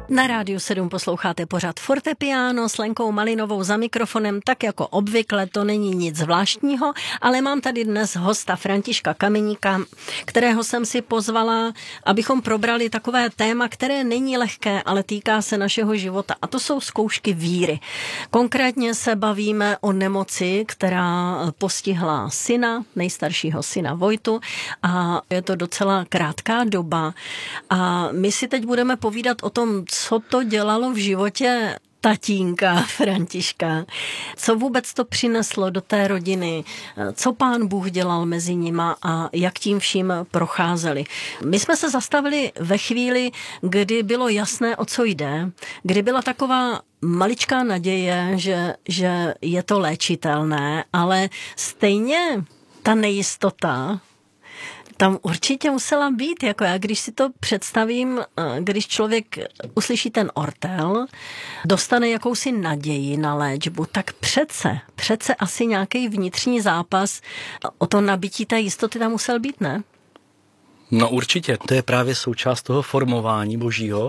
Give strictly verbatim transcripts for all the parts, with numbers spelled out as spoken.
Na Rádiu sedm posloucháte pořad Fortepiano s Lenkou Malinovou za mikrofonem, tak jako obvykle, to není nic zvláštního, ale mám tady dnes hosta Františka Kameníka, kterého jsem si pozvala, abychom probrali takové téma, které není lehké, ale týká se našeho života, a to jsou zkoušky víry. Konkrétně se bavíme o nemoci, která postihla syna, nejstaršího syna Vojtu, a je to docela krátká doba. A my si teď budeme povídat o tom, co to dělalo v životě tatínka Františka, co vůbec to přineslo do té rodiny, co Pán Bůh dělal mezi nima a jak tím vším procházeli. My jsme se zastavili ve chvíli, kdy bylo jasné, o co jde, kdy byla taková maličká naděje, že, že je to léčitelné, ale stejně ta nejistota tam určitě musela být, jako já, když si to představím, když člověk uslyší ten ortel, dostane jakousi naději na léčbu, tak přece, přece asi nějaký vnitřní zápas o to nabití té jistoty tam musel být, ne? No určitě, to je právě součást toho formování Božího,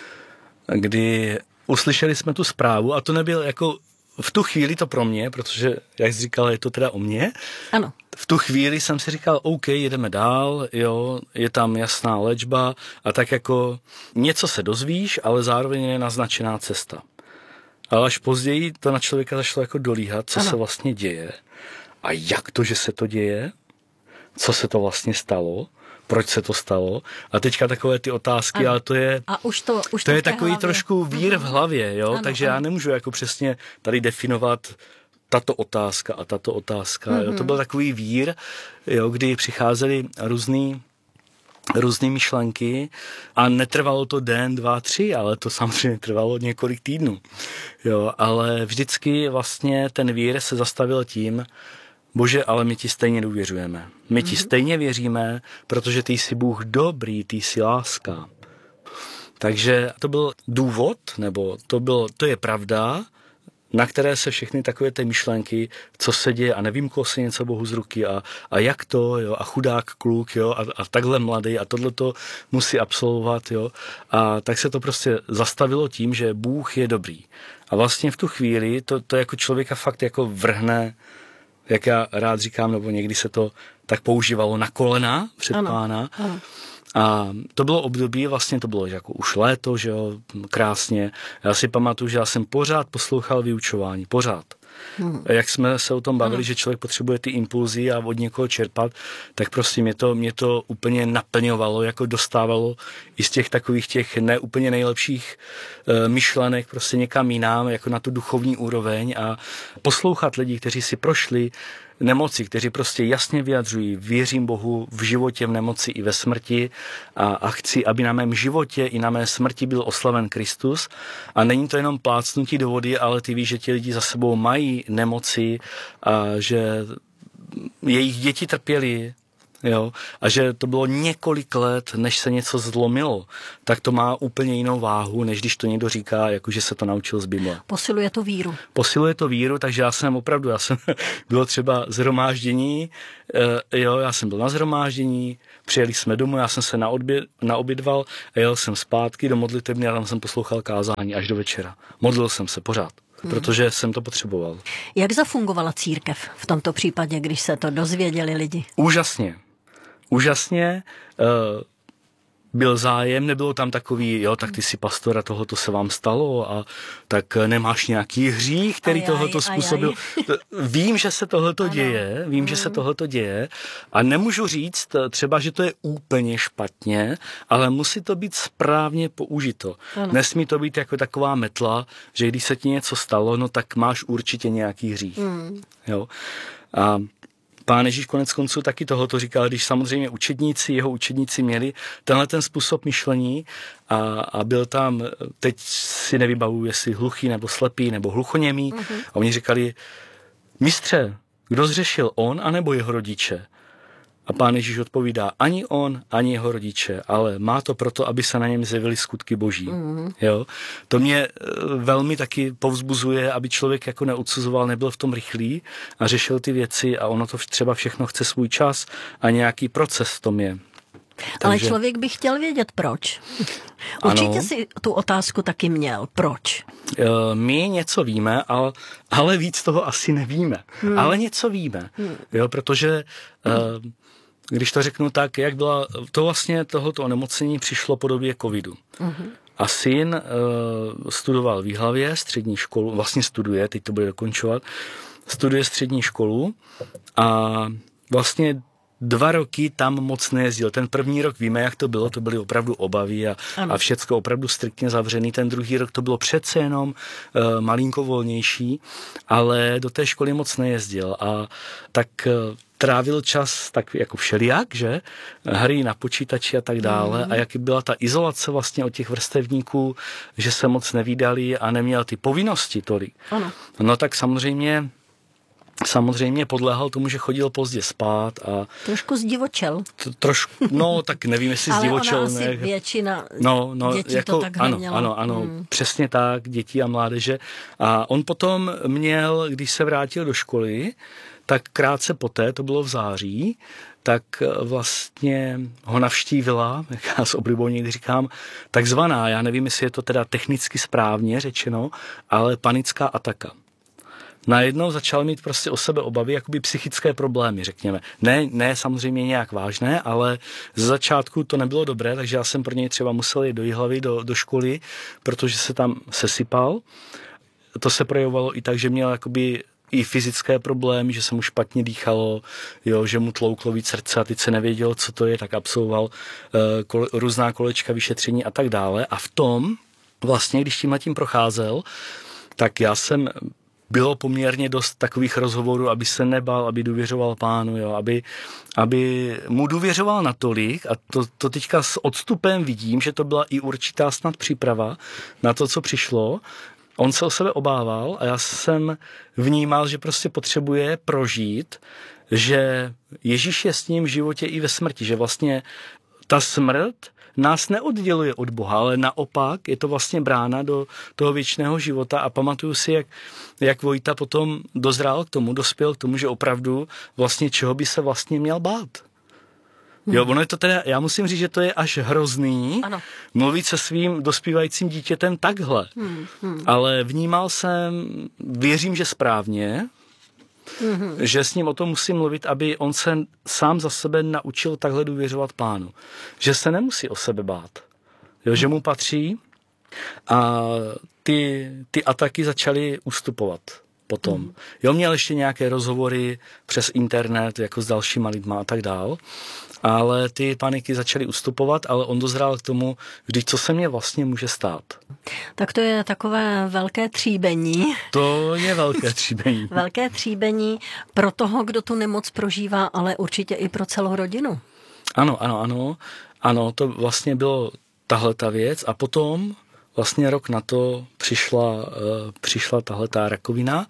kdy uslyšeli jsme tu zprávu a to nebyl jako v tu chvíli to pro mě, protože, jak jsi říkal, je to teda o mně. Ano. V tu chvíli jsem si říkal, OK, jedeme dál, jo, je tam jasná léčba a tak jako něco se dozvíš, ale zároveň je naznačená cesta. Ale až později to na člověka začalo jako dolíhat, co ano. se vlastně děje a jak to, že se to děje, co se to vlastně stalo, proč se to stalo. A teďka takové ty otázky, ano. ale to je, a už to, už to to je takový hlavě. trošku vír v hlavě, jo, ano, takže ano. já nemůžu jako přesně tady definovat tato otázka a tato otázka. Mm-hmm. Jo. To byl takový vír, jo, kdy přicházely různý, různý myšlenky a netrvalo to den, dva, tři, ale to samozřejmě trvalo několik týdnů. Jo, ale vždycky vlastně ten vír se zastavil tím, Bože, ale my ti stejně důvěřujeme. My ti mm-hmm. stejně věříme, protože ty jsi Bůh dobrý, ty jsi láska. Takže to byl důvod, nebo to, bylo, to je pravda, na které se všechny takové ty myšlenky, co se děje a nevím, se něco Bohu z ruky a, a jak to, jo, a chudák kluk, jo, a, a takhle mladý a tohleto musí absolvovat, jo. A tak se to prostě zastavilo tím, že Bůh je dobrý. A vlastně v tu chvíli to, to jako člověka fakt jako vrhne, jak já rád říkám, nebo někdy se to tak používalo na kolena před ano, Pána. Ano. A to bylo období, vlastně to bylo jako už léto, že jo, krásně. Já si pamatuju, že já jsem pořád poslouchal vyučování, pořád. Hmm. Jak jsme se o tom bavili, ano. že člověk potřebuje ty impulzy a od někoho čerpat, tak prostě mě to, mě to úplně naplňovalo, jako dostávalo i z těch takových těch neúplně nejlepších e, myšlenek prostě někam jinam, jako na tu duchovní úroveň a poslouchat lidi, kteří si prošli nemoci, kteří prostě jasně vyjadřují, věřím Bohu v životě, v nemoci i ve smrti a, a chci, aby na mém životě i na mé smrti byl oslaven Kristus. A není to jenom plácnutí do vody, ale ty víš, že ti lidi za sebou mají nemoci a že jejich děti trpěly, jo, a že to bylo několik let, než se něco zlomilo, tak to má úplně jinou váhu, než když to někdo říká, jako že se to naučil z Bible. Posiluje to víru. Posiluje to víru, takže já jsem opravdu, já jsem bylo třeba shromáždění, jo, já jsem byl na shromáždění, přijeli jsme domů, já jsem se naobě, naobědval a jel jsem zpátky do modlitebny a tam jsem poslouchal kázání až do večera. Modlil jsem se pořád. Hmm. Protože jsem to potřeboval. Jak zafungovala církev v tomto případě, když se to dozvěděli lidi? Úžasně. Úžasně. Uh, byl zájem, nebylo tam takový, jo, tak ty jsi pastor a tohoto se vám stalo a tak nemáš nějaký hřích, který ajaj, tohoto způsobil. Ajaj. Vím, že se tohoto ano. děje, vím, mm. že se tohoto děje a nemůžu říct třeba, že to je úplně špatně, ale musí to být správně použito. Ano. Nesmí to být jako taková metla, že když se ti něco stalo, no tak máš určitě nějaký hřích. Mm. Jo. A Pán Ježíš konec konců taky tohoto říkal, když samozřejmě učedníci, jeho učedníci měli tenhle ten způsob myšlení a, a byl tam, teď si nevybavuju, jestli hluchý nebo slepý nebo hluchoněmý uh-huh. a oni říkali, mistře, kdo zřešil, on anebo jeho rodiče? A Pán Ježíš odpovídá, ani on, ani jeho rodiče, ale má to proto, aby se na něm zjevily skutky boží. Mm. Jo? To mě velmi taky povzbuzuje, aby člověk jako neodsuzoval, nebyl v tom rychlý a řešil ty věci a ono to třeba všechno chce svůj čas a nějaký proces v tom je. Ale Takže... člověk by chtěl vědět proč. Určitě ano. si tu otázku taky měl. Proč? My něco víme, ale, ale víc toho asi nevíme. Hmm. Ale něco víme, hmm. jo, protože hmm. když to řeknu tak, jak byla, to vlastně tohoto onemocnění přišlo po době covidu. Hmm. A syn studoval v Jihlavě střední školu, vlastně studuje, teď to bude dokončovat, studuje střední školu a vlastně dva roky tam moc nejezdil. Ten první rok víme, jak to bylo, to byly opravdu obavy a, a všecko opravdu striktně zavřený. Ten druhý rok to bylo přece jenom uh, malinko volnější, ale do té školy moc nejezdil a tak uh, trávil čas tak jako všelijak, že? Hry na počítači a tak dále. Mm. A jak byla ta izolace vlastně od těch vrstevníků, že se moc nevídali a neměl ty povinnosti tolik. Ano. No tak samozřejmě Samozřejmě podléhal tomu, že chodil pozdě spát a... Trošku zdivočel. Trošku, no tak nevím, jestli zdivočel. Ale ona asi ne. většina no, no, dětí jako, to takhle ano, měla. Ano, ano, hmm. přesně tak, dětí a mládeže. A on potom měl, když se vrátil do školy, tak krátce poté, to bylo v září, tak vlastně ho navštívila, jak já s oblibou někdy říkám, takzvaná, já nevím, jestli je to teda technicky správně řečeno, ale panická ataka. Najednou začal mít prostě o sebe obavy, jakoby psychické problémy, řekněme. Ne, ne samozřejmě nějak vážné, ale ze začátku to nebylo dobré, takže já jsem pro něj třeba musel jít do Jihlavy, do, do školy, protože se tam sesypal. To se projevovalo i tak, že měl jakoby i fyzické problémy, že se mu špatně dýchalo, jo, že mu tlouklo víc srdce a teď se nevěděl, co to je, tak absolvoval uh, kole, různá kolečka, vyšetření a tak dále. A v tom, vlastně, když tímhle tím procházel, tak já jsem bylo poměrně dost takových rozhovorů, aby se nebál, aby důvěřoval Pánu, jo, aby, aby mu důvěřoval natolik, a to, to teďka s odstupem vidím, že to byla i určitá snad příprava na to, co přišlo. On se o sebe obával a já jsem vnímal, že prostě potřebuje prožít, že Ježíš je s ním v životě i ve smrti, že vlastně ta smrt nás neodděluje od Boha, ale naopak je to vlastně brána do toho věčného života a pamatuju si, jak, jak Vojta potom dozrál k tomu, dospěl k tomu, že opravdu vlastně čeho by se vlastně měl bát. Hmm. Jo, ono je to teda, já musím říct, že to je až hrozný ano. mluvit se svým dospívajícím dítětem takhle. Hmm. Hmm. Ale vnímal jsem, věřím, že správně, mm-hmm. že s ním o tom musím mluvit, aby on se sám za sebe naučil takhle důvěřovat Pánu. Že se nemusí o sebe bát. Jo, že mu patří a ty, ty ataky začaly ustupovat potom. Mm. Jo, měl ještě nějaké rozhovory přes internet, jako s dalšíma lidma a tak dál, ale ty paniky začaly ustupovat, ale on dozrál k tomu, vždyť co se mě vlastně může stát. Tak to je takové velké tříbení. To je velké tříbení. Velké tříbení pro toho, kdo tu nemoc prožívá, ale určitě i pro celou rodinu. Ano, ano, ano. Ano, to vlastně bylo tahle ta věc a potom vlastně rok na to přišla, uh, přišla tahle ta rakovina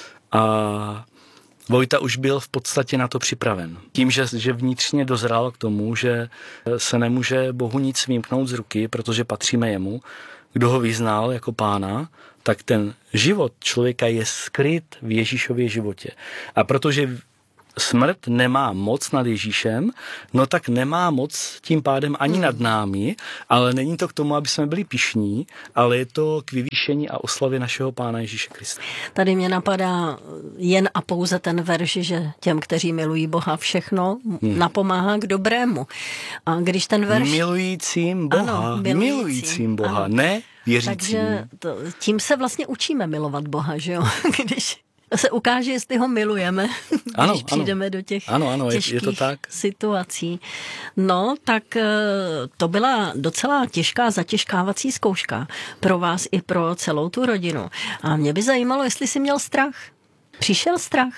a Vojta už byl v podstatě na to připraven. Tím, že, že vnitřně dozrál k tomu, že se nemůže Bohu nic vymknout z ruky, protože patříme jemu, kdo ho vyznal jako Pána, tak ten život člověka je skryt v Ježíšově životě. A protože smrt nemá moc nad Ježíšem, no tak nemá moc tím pádem ani nad námi, ale není to k tomu, aby jsme byli pyšní, ale je to k vyvýšení a oslavě našeho Pána Ježíše Krista. Tady mě napadá jen a pouze ten verš, že těm, kteří milují Boha, všechno hmm. napomáhá k dobrému. A když ten verš... Milujícím Boha, ano, milujícím, milujícím Boha, ano. Ne věřícím. Takže to, tím se vlastně učíme milovat Boha, že jo? Když se ukáže, jestli ho milujeme, ano, když přijdeme ano. do těch ano, ano, těžkých je to tak. situací. No, tak to byla docela těžká zatěžkávací zkouška pro vás i pro celou tu rodinu. A mě by zajímalo, jestli jsi měl strach. Přišel strach?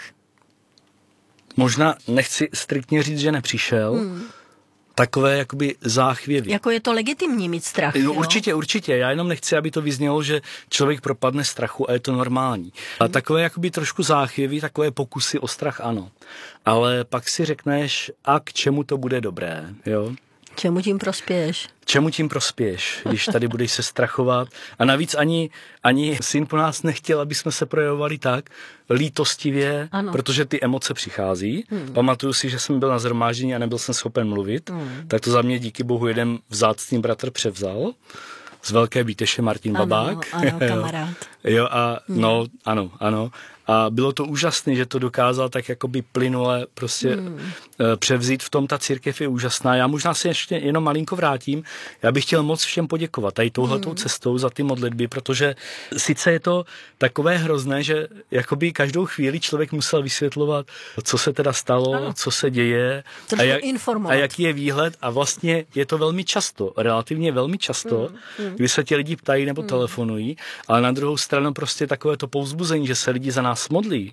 Možná nechci striktně říct, že nepřišel, hmm. takové jakoby záchvěvy. Jako je to legitimní mít strach. No, určitě, určitě. Já jenom nechci, aby to vyznělo, že člověk propadne strachu a je to normální. A takové jakoby trošku záchvěvy, takové pokusy o strach, ano. Ale pak si řekneš, a k čemu to bude dobré, jo? Čemu tím prospěješ? Čemu tím prospěješ, když tady budeš se strachovat? A navíc ani, ani syn po nás nechtěl, aby jsme se projevovali tak lítostivě, ano. protože ty emoce přichází. Hmm. Pamatuju si, že jsem byl na shromáždění a nebyl jsem schopen mluvit, hmm. tak to za mě díky Bohu jeden vzácný bratr převzal. z Velké Bíteše Martin ano, Babák. Ano, kamarád. Jo, a no, ano, ano. A bylo to úžasné, že to dokázal tak jakoby plynule prostě hmm. převzít. V tom ta církev je úžasná. Já možná se ještě jenom malinko vrátím. Já bych chtěl moc všem poděkovat tady touhletou hmm. cestou za ty modlitby, protože sice je to takové hrozné, že jakoby každou chvíli člověk musel vysvětlovat, co se teda stalo, ano. co se děje a, jak, informovat. a jaký je výhled. A vlastně je to velmi často, relativně velmi často, hmm. kdy se ti lidi ptají nebo hmm. telefonují, ale na druhou stranu prostě takové to povzbuzení, že se lidi za nás modlí,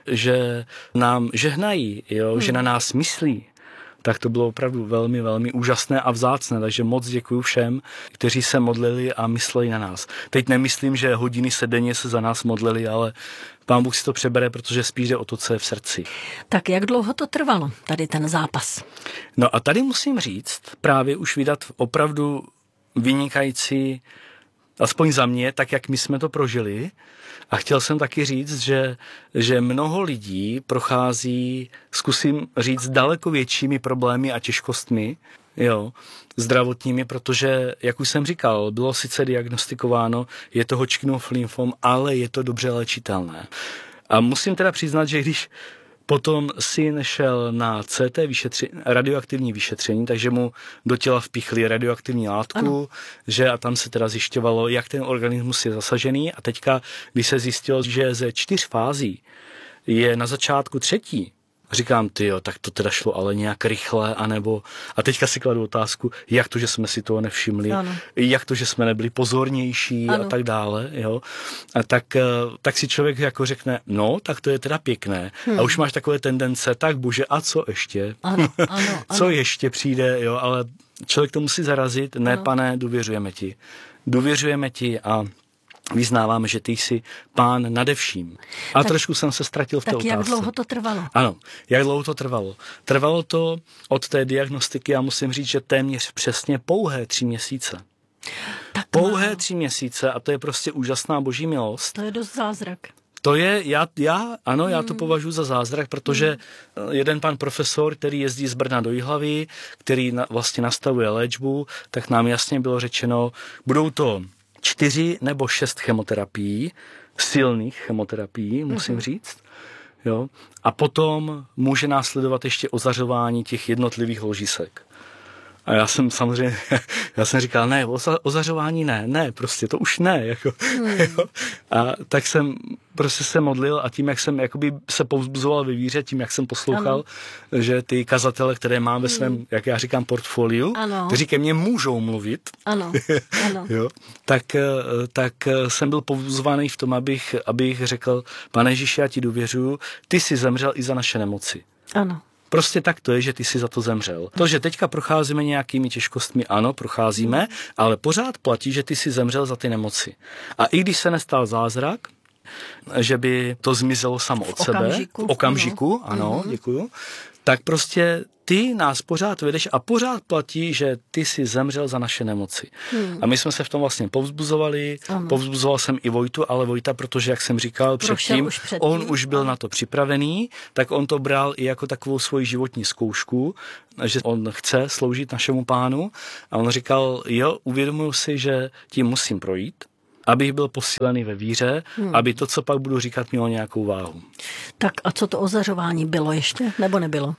že nám žehnají, jo, hmm. že na nás myslí, tak to bylo opravdu velmi, velmi úžasné a vzácné. Takže moc děkuju všem, kteří se modlili a mysleli na nás. Teď nemyslím, že hodiny se denně se za nás modlili, ale Pán Bůh si to přebere, protože spíš jde o to, co je v srdci. Tak jak dlouho to trvalo, tady ten zápas? No a tady musím říct, právě už vydat opravdu vynikající, aspoň za mě, tak jak my jsme to prožili. A chtěl jsem taky říct, že, že mnoho lidí prochází, zkusím říct, daleko většími problémy a těžkostmi, jo, zdravotními, protože, jak už jsem říkal, bylo sice diagnostikováno, je to Hodgkinův lymfom, ale je to dobře léčitelné. A musím teda přiznat, že když potom syn šel na C T vyšetření, radioaktivní vyšetření, takže mu do těla vpichli radioaktivní látku, ano. že a tam se teda zjišťovalo, jak ten organismus je zasažený a teďka, když se zjistilo, že ze čtyř fází je na začátku třetí, říkám, tyjo, tak to teda šlo ale nějak rychle, anebo... A teďka si kladu otázku, jak to, že jsme si toho nevšimli, ano. jak to, že jsme nebyli pozornější ano. a tak dále, jo. A tak, tak si člověk jako řekne, no, tak to je teda pěkné. Hmm. A už máš takové tendence, tak bože, a co ještě? Ano, ano, co ano. ještě přijde, jo, ale člověk to musí zarazit, ne, ano. pane, důvěřujeme ti. Důvěřujeme ti a vyznáváme, že ty jsi Pán nade vším. A tak, trošku jsem se ztratil v té otázce. Tak jak dlouho to trvalo? Ano, jak dlouho to trvalo? Trvalo to od té diagnostiky, já musím říct, že téměř přesně pouhé tři měsíce. Tak pouhé málo. tři měsíce a to je prostě úžasná boží milost. To je dost zázrak. To je, já, já ano, já to považuji za zázrak, protože jeden pan profesor, který jezdí z Brna do Jihlavy, který na, vlastně nastavuje léčbu, tak nám jasně bylo řečeno, budou to čtyři nebo šest chemoterapií, silných chemoterapií, musím mm-hmm. říct. Jo? A potom může následovat ještě ozařování těch jednotlivých ložisek. A já jsem samozřejmě, já jsem říkal, ne, oza, ozařování ne, ne, prostě to už ne. Jako, hmm. jo. A tak jsem prostě se modlil a tím, jak jsem jakoby se povzbuzoval ve víře, tím, jak jsem poslouchal, ano. že ty kazatele, které mám ve svém, hmm. jak já říkám, portfoliu, ano. kteří ke mně můžou mluvit, ano. Ano. jo, tak, tak jsem byl povzbuzovaný v tom, abych, abych řekl, Pane Ježíši, já ti důvěřuju, ty jsi zemřel i za naše nemoci. Ano. Prostě tak to je, že ty jsi za to zemřel. To, že teďka procházíme nějakými těžkostmi, ano, procházíme, ale pořád platí, že ty jsi zemřel za ty nemoci. A i když se nestal zázrak, že by to zmizelo samo od v sebe, okamžiku, v okamžiku, ano, ano mm-hmm. děkuju, tak prostě ty nás pořád vedeš a pořád platí, že ty jsi zemřel za naše nemoci. Hmm. A my jsme se v tom vlastně povzbuzovali, ano. povzbuzoval jsem i Vojtu, ale Vojta, protože, jak jsem říkal předtím, už předtím, on už byl ano. na to připravený, tak on to bral i jako takovou svoji životní zkoušku, že on chce sloužit našemu Pánu a on říkal, jo, uvědomuji si, že tím musím projít, abych byl posílený ve víře, hmm. aby to, co pak budu říkat, mělo nějakou váhu. Tak a co to ozařování bylo ještě, nebo nebylo?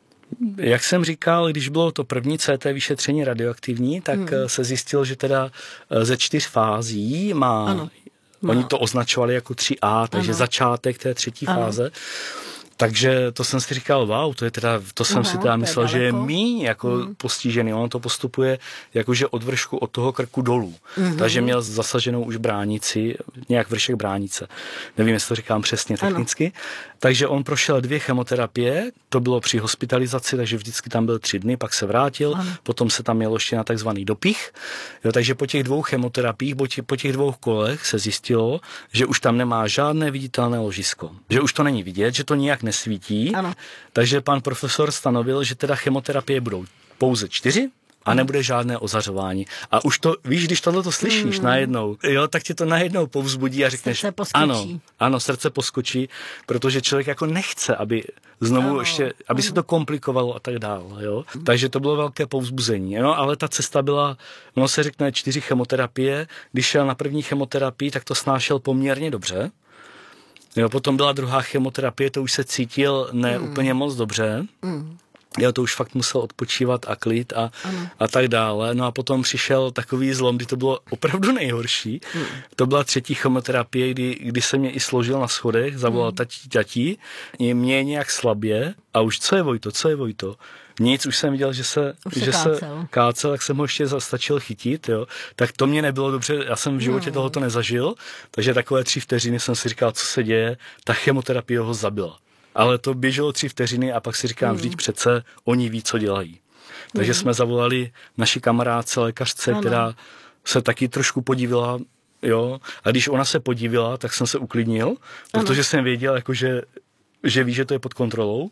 Jak jsem říkal, když bylo to první C T vyšetření radioaktivní, tak hmm. se zjistilo, že teda ze čtyř fází má, ano. oni to označovali jako tři A, takže ano. začátek té třetí ano. fáze. Takže to jsem si říkal, wow, to je teda, to jsem Aha, si teda myslel, že je míň jako hmm. postižený. Ono to postupuje jakože od vršku od toho krku dolů. Hmm. Takže měl zasaženou už bránici, nějak vršek bránice. Nevím, jestli to říkám přesně technicky. Ano. Takže on prošel dvě chemoterapie, to bylo při hospitalizaci, takže vždycky tam byl tři dny, pak se vrátil, ano. potom se tam mělo ještě na takzvaný dopich. Jo, takže po těch dvou chemoterapiích, po těch, po těch dvou kolech se zjistilo, že už tam nemá žádné viditelné ložisko. Že už to není vidět, že to nijak nesvítí. Ano. Takže pan profesor stanovil, že teda chemoterapie budou pouze čtyři a nebude žádné ozařování. A už to, víš, když tohle to slyšíš mm. najednou, jo, tak tě to najednou povzbudí a řekneš, srdce poskočí. ano, ano, srdce poskočí, protože člověk jako nechce, aby znovu ano. ještě, aby se to komplikovalo a tak dále, jo. Mm. Takže to bylo velké povzbuzení, no, ale ta cesta byla, no se řekne čtyři chemoterapie, když šel na první chemoterapii, tak to snášel poměrně dobře. Jo, potom byla druhá chemoterapie, to už se cítil ne mm. úplně moc dobře. Mm. Jo, to už fakt musel odpočívat a klid a, a tak dále. No a potom přišel takový zlom, kdy to bylo opravdu nejhorší. Mm. To byla třetí chemoterapie, kdy, kdy se mě i složil na schodech, zavolal mm. tatí, tatí. Mě je nějak slabě a už co je Vojto, co je Vojto? Nic, už jsem viděl, že se, že kácel. se kácel, tak jsem ho ještě stačil chytit, jo. Tak to mě nebylo dobře, já jsem v životě no. tohoto nezažil, takže takové tři vteřiny jsem si říkal, co se děje, ta chemoterapie ho zabila. Ale to běželo tři vteřiny a pak si říkám, mm. vždyť přece oni ví, co dělají. Takže mm. jsme zavolali naši kamarádce, lékařce, ano. která se taky trošku podívila, jo. A když ona se podívila, tak jsem se uklidnil, protože ano. jsem věděl, jako, že, že ví, že to je pod kontrolou.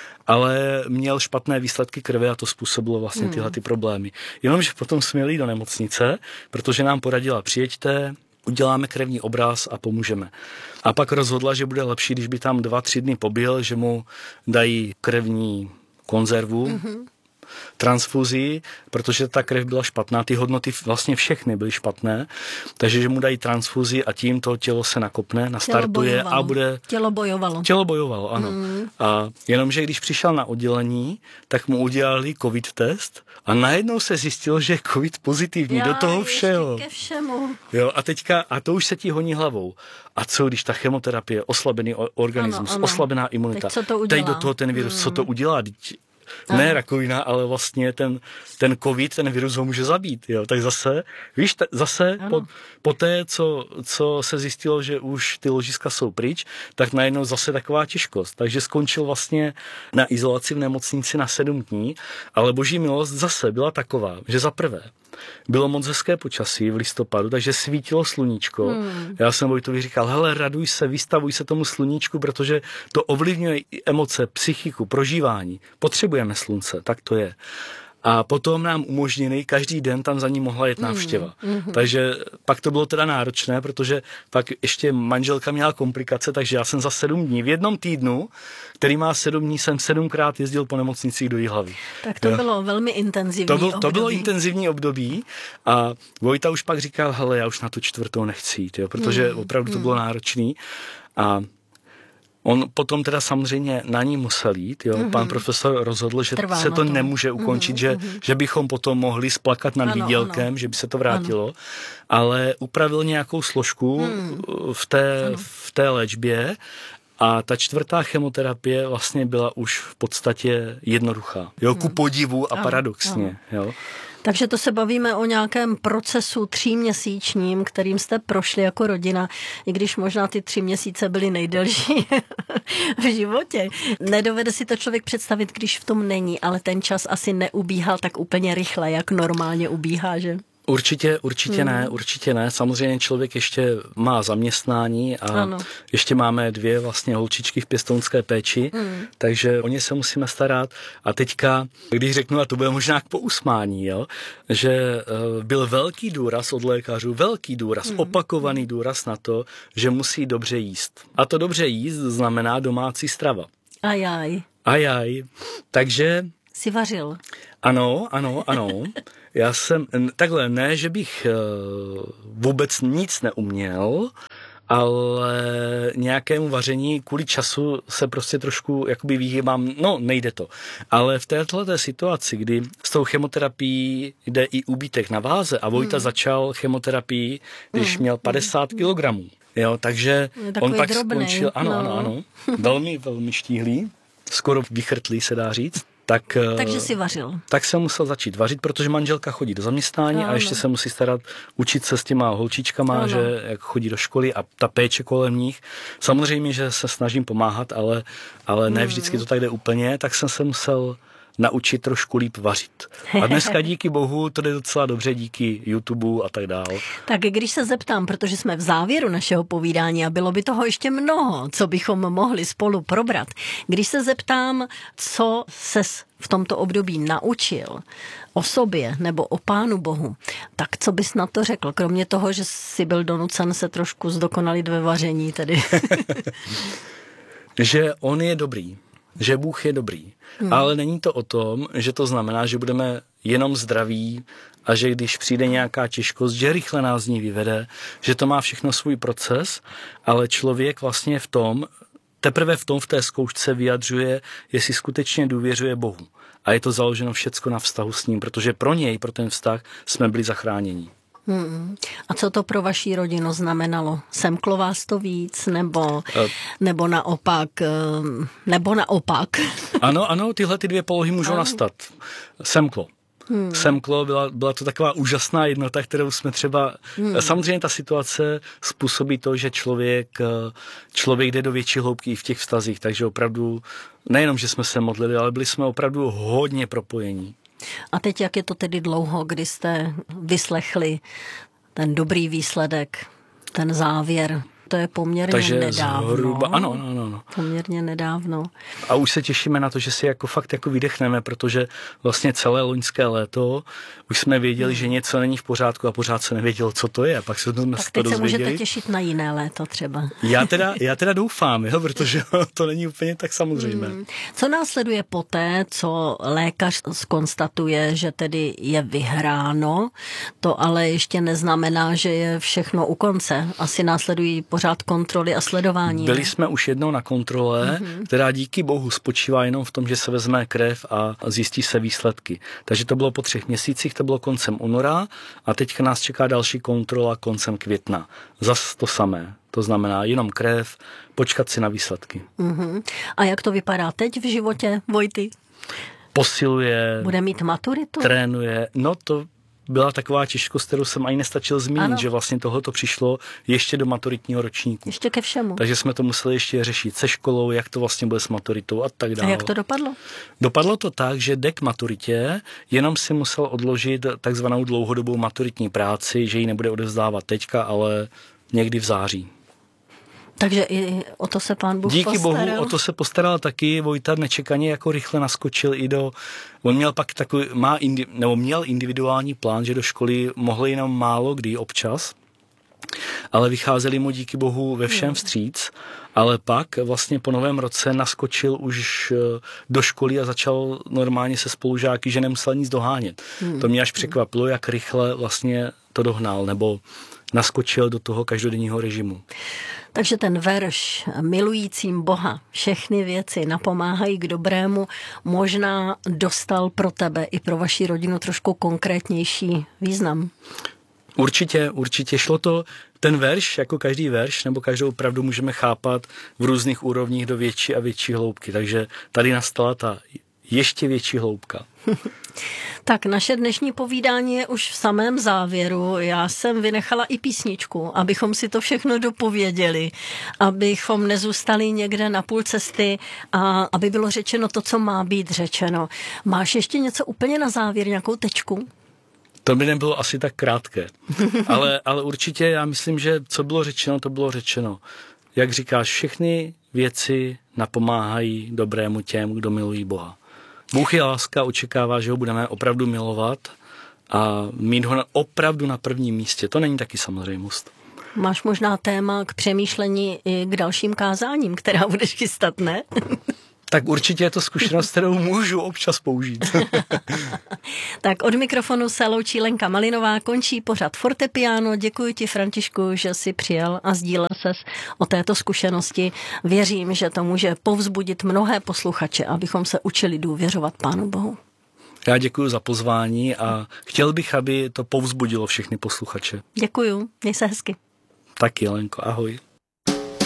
Ale měl špatné výsledky krve a to způsobilo vlastně tyhle ty problémy. Jenomže potom jsme jeli do nemocnice, protože nám poradila, přijeďte, uděláme krevní obraz a pomůžeme. A pak rozhodla, že bude lepší, když by tam dva, tři dny pobyl, že mu dají krevní konzervu, mm-hmm. transfuzi, protože ta krev byla špatná, ty hodnoty vlastně všechny byly špatné, takže že mu dají transfuzi a tím to tělo se nakopne, nastartuje a bude... Tělo bojovalo. Tělo bojovalo, ano. Mm. A jenomže když přišel na oddělení, tak mu udělali covid test a najednou se zjistilo, že je covid pozitivní. Já, do toho všeho. Ke všemu. Jo, a teďka, a to už se ti honí hlavou. A co, když ta chemoterapie, oslabený organismus, ano, ano. oslabená imunita, teď, co to teď do toho ten virus, mm. co to udělá? Ne Aha. rakovina, ale vlastně ten, ten covid, ten virus ho může zabít. Jo? Tak zase, víš, t- zase po, po té, co, co se zjistilo, že už ty ložiska jsou pryč, tak najednou zase taková těžkost. Takže skončil vlastně na izolaci v nemocnici na sedm dní, ale boží milost zase byla taková, že za prvé bylo moc hezké počasí v listopadu, takže svítilo sluníčko. Hmm. Já jsem Vojtovi říkal, hele, raduj se, vystavuj se tomu sluníčku, protože to ovlivňuje emoce, psychiku, prožívání. Potřebujeme slunce, tak to je. A potom nám umožnili, každý den tam za ní mohla jet návštěva. Mm, takže pak to bylo teda náročné, protože pak ještě manželka měla komplikace, takže já jsem za sedm dní, v jednom týdnu, který má sedm dní, jsem sedmkrát jezdil po nemocnicích do Jihlavy. Tak to jo. bylo velmi intenzivní to byl, období. To bylo intenzivní období a Vojta už pak říkal, hele, já už na tu čtvrtou nechci jít, jo, protože mm, opravdu to mm. bylo náročný. A on potom teda samozřejmě na ní musel jít, jo. Mm-hmm. Pan profesor rozhodl, že Trvá se to, to nemůže ukončit, mm-hmm. že, že bychom potom mohli splakat nad ano, výdělkem, ano. že by se to vrátilo, ano. ale upravil nějakou složku mm. v, té, v té léčbě a ta čtvrtá chemoterapie vlastně byla už v podstatě jednoduchá. Jo, ku podivu a ano, paradoxně, ano. jo. Takže to se bavíme o nějakém procesu tříměsíčním, kterým jste prošli jako rodina, i když možná ty tři měsíce byly nejdelší v životě. Nedovede si to člověk představit, když v tom není, ale ten čas asi neubíhal tak úplně rychle, jak normálně ubíhá, že? Určitě, určitě hmm. ne, určitě ne. Samozřejmě člověk ještě má zaměstnání a ano. ještě máme dvě vlastně holčičky v pěstounské péči, hmm. takže o ně se musíme starat. A teďka, když řeknu, a to bude možná k pousmání, jo, že uh, byl velký důraz od lékařů, velký důraz, hmm. opakovaný důraz na to, že musí dobře jíst. A to dobře jíst znamená domácí strava. Ajaj. Ajaj. Takže... Jsi vařil. Ano, ano, ano. Já jsem, takhle, ne, že bych vůbec nic neuměl, ale nějakému vaření kvůli času se prostě trošku jakoby vyhýbám, no nejde to. Ale v této situaci, kdy s tou chemoterapií jde i úbytek na váze a Vojta hmm. začal chemoterapii, když hmm. měl padesát kilogramů. Jo, takže on pak drobnej. skončil, ano, no. ano, ano, velmi, velmi štíhlý, skoro vychrtlý se dá říct. Tak, Takže si vařil. Tak jsem musel začít vařit, protože manželka chodí do zaměstnání ano. a ještě se musí starat, učit se s těma holčičkama, ano. že jak chodí do školy a ta péče kolem nich. Samozřejmě, že se snažím pomáhat, ale, ale ne vždycky to tak jde úplně, tak jsem se musel naučit trošku líp vařit. A dneska díky bohu to jde docela dobře díky YouTube a tak dál. Tak když se zeptám, protože jsme v závěru našeho povídání a bylo by toho ještě mnoho, co bychom mohli spolu probrat. Když se zeptám, co ses v tomto období naučil o sobě nebo o Pánu Bohu, tak co bys na to řekl? Kromě toho, že jsi byl donucen se trošku zdokonalit ve vaření tedy. Že on je dobrý. Že Bůh je dobrý. Hmm. Ale není to o tom, že to znamená, že budeme jenom zdraví a že když přijde nějaká těžkost, že rychle nás z ní vyvede, že to má všechno svůj proces, ale člověk vlastně v tom, teprve v tom v té zkoušce vyjadřuje, jestli skutečně důvěřuje Bohu. A je to založeno všecko na vztahu s ním, protože pro něj, pro ten vztah, jsme byli zachráněni. Hmm. A co to pro vaši rodinu znamenalo? Semklo vás to víc, nebo, uh, nebo naopak? Nebo naopak? Ano, ano, tyhle ty dvě polohy můžou ano. nastat. Semklo. Hmm. Semklo, byla, byla to taková úžasná jednota, kterou jsme třeba... Hmm. Samozřejmě ta situace způsobí to, že člověk, člověk jde do větší hloubky i v těch vztazích, takže opravdu nejenom, že jsme se modlili, ale byli jsme opravdu hodně propojení. A teď jak je to tedy dlouho, kdy jste vyslechli ten dobrý výsledek, ten závěr? To je poměrně Takže nedávno. Zhruba, ano, ano, ano. Poměrně nedávno. A už se těšíme na to, že si jako fakt jako vydechneme, protože vlastně celé loňské léto už jsme věděli, hmm. že něco není v pořádku a pořád se nevědělo, co to je. Pak se to tak teď se můžete těšit na jiné léto třeba. Já teda, já teda doufám, jo, protože to není úplně tak samozřejmé. Hmm. Co následuje poté, co lékař zkonstatuje, že tedy je vyhráno, to ale ještě neznamená, že je všechno u konce. Asi následují pořád kontroly a sledování. Byli ne? jsme už jednou na kontrole, mm-hmm. která díky bohu spočívá jenom v tom, že se vezme krev a zjistí se výsledky. Takže to bylo po třech měsících, to bylo koncem února a teďka nás čeká další kontrola koncem května. Zas to samé. To znamená jenom krev, počkat si na výsledky. Mm-hmm. A jak to vypadá teď v životě Vojty? Posiluje. Bude mít maturitu? Trénuje. No to byla taková těžkost, kterou jsem ani nestačil zmínit, ano. že vlastně tohoto přišlo ještě do maturitního ročníku. Ještě ke všemu. Takže jsme to museli ještě řešit se školou, jak to vlastně bude s maturitou a tak dále. A jak to dopadlo? Dopadlo to tak, že jde k maturitě, jenom si musel odložit takzvanou dlouhodobou maturitní práci, že ji nebude odevzdávat teďka, ale někdy v září. Takže i o to se Pán Bůh Díky postaral. Bohu o to se postaral taky. Vojta nečekaně jako rychle naskočil i do... On měl pak takový, má indi, nebo měl individuální plán, že do školy mohl jenom málo kdy občas, ale vycházeli mu díky Bohu ve všem vstříc, ale pak vlastně po novém roce naskočil už do školy a začal normálně se spolužáky, že nemusel nic dohánět. Hmm. To mě až překvapilo, jak rychle vlastně to dohnal, nebo naskočil do toho každodenního režimu. Takže ten verš milujícím Boha všechny věci napomáhají k dobrému možná dostal pro tebe i pro vaši rodinu trošku konkrétnější význam. Určitě, určitě šlo to, ten verš, jako každý verš, nebo každou pravdu můžeme chápat v různých úrovních do větší a větší hloubky, takže tady nastala ta ještě větší hloubka. Tak naše dnešní povídání je už v samém závěru. Já jsem vynechala i písničku, abychom si to všechno dopověděli, abychom nezůstali někde na půl cesty a aby bylo řečeno to, co má být řečeno. Máš ještě něco úplně na závěr, nějakou tečku? To by nebylo asi tak krátké, ale, ale určitě já myslím, že co bylo řečeno, to bylo řečeno. Jak říkáš, všechny věci napomáhají dobrému těm, kdo milují Boha. Bůh je láska, očekává, že ho budeme opravdu milovat a mít ho opravdu na prvním místě. To není taky samozřejmost. Máš možná téma k přemýšlení i k dalším kázáním, která budeš chystat, ne? Tak určitě je to zkušenost, kterou můžu občas použít. Tak od mikrofonu se loučí Lenka Malinová, končí pořad Fortepiano. Děkuji ti, Františku, že jsi přijel a sdílel ses o této zkušenosti. Věřím, že to může povzbudit mnohé posluchače, abychom se učili důvěřovat Pánu Bohu. Já děkuji za pozvání a chtěl bych, aby to povzbudilo všechny posluchače. Děkuji, měj se hezky. Taky, Lenko, ahoj.